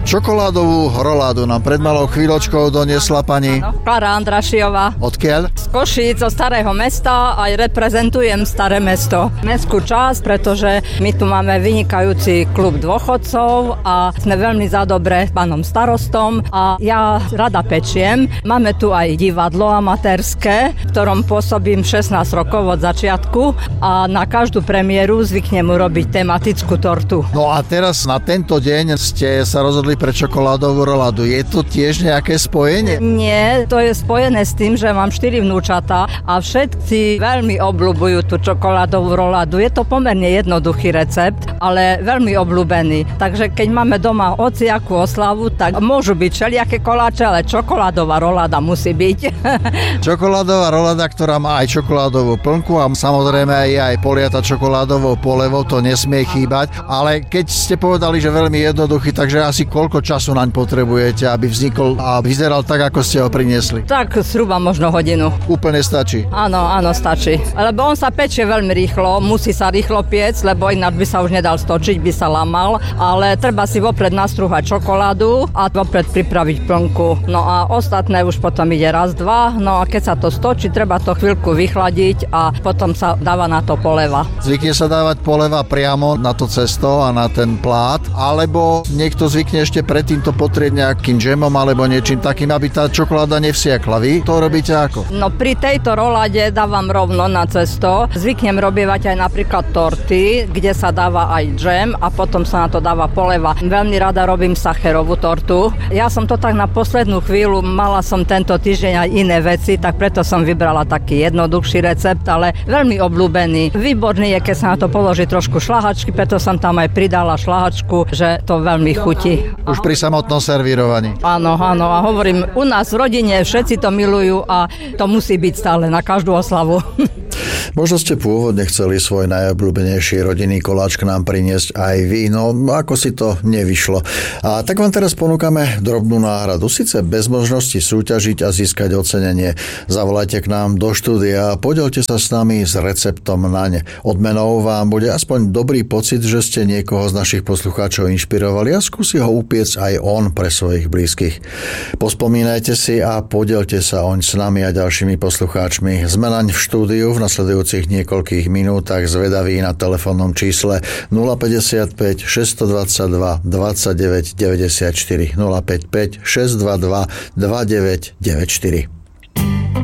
Čokoládovú roládu nám pred malou chvíľočkou doniesla pani Klára Andrašiová. Odkiaľ? Z Košíc, zo Starého mesta, aj reprezentujem Staré mesto. Mestskú časť, pretože my tu máme vynikajúci klub dôchodcov a sme veľmi za dobre s pánom starostom a ja rada pečiem. Máme tu aj divadlo amatérske, v ktorom pôsobím 16 rokov od začiatku a na každú premiéru zvyknem urobiť tematickú tortu. No a teraz na tento deň ste sa rozhodli pre čokoládovú roládu. Je to tiež nejaké spojenie? Nie, to je spojené s tým, že mám 4 vnúčatá a všetci veľmi obľúbujú tú čokoládovú roládu. Je to pomerne jednoduchý recept, ale veľmi obľúbený. Takže keď máme doma hociakú oslavu, tak môžu byť všelijaké koláče, ale čokoládová roláda musí byť. Čokoládová roláda, ktorá má aj čokoládovú plnku a samozrejme aj poliata čokoládovou polevou, to nesmie chýbať. Ale keď ste povedali, že veľmi jednoduchý, takže asi koľko času naň potrebujete, aby vznikol a vyzeral tak, ako ste ho priniesli? Tak zhruba možno hodinu. Úplne stačí? Áno, stačí. Lebo on sa pečie veľmi rýchlo, musí sa rýchlo piec, lebo ináč by sa už nedal stočiť, by sa lamal, ale treba si vopred nastrúhať čokoládu a vopred pripraviť plnku. No a ostatné už potom ide raz, dva, no a keď sa to stočí, treba to chvíľku vychladiť a potom sa dáva na to poleva. Zvykne sa dávať poleva priamo na to cesto a na ten plát, alebo niekto zvykne ešte predtým to potrieť nejakým džemom alebo niečím takým, aby tá čokoláda nevsiakla. Vy to robíte ako? No pri tejto roláde dávam rovno na cesto. Zvyknem robievať aj napríklad torty, kde sa dáva aj džem a potom sa na to dáva poleva. Veľmi rada robím sacherovú tortu. Ja som to tak na poslednú chvíľu, mala som tento týždeň aj iné veci, tak preto som vybrala taký jednoduchší recept, ale veľmi obľúbený. Výborný je, keď sa na to položí trošku šlahačky, preto som tam aj pridala šlahačku, že to veľmi chutí. Už pri samotnom servírovaní. Áno, a hovorím, u nás v rodine všetci to milujú a to musí byť stále na každú oslavu. Možno ste pôvodne chceli svoj najobľúbenejší rodinný koláč k nám priniesť aj vy, no ako si to nevyšlo. A tak vám teraz ponúkame drobnú náhradu, síce bez možnosti súťažiť a získať ocenenie. Zavolajte k nám do štúdia a podelte sa s nami s receptom naň. Odmenou vám bude aspoň dobrý pocit, že ste niekoho z našich poslucháčov inšpirovali a skúsi ho upiecť aj on pre svojich blízkych. Pospomínajte si a podelte sa oň s nami a ďalšími poslucháčmi. Sme naň v štúdiu v nasledujúcich niekoľkých minútach zvedaví na telefónnom čísle 055 622 29 94 055 622 29 94.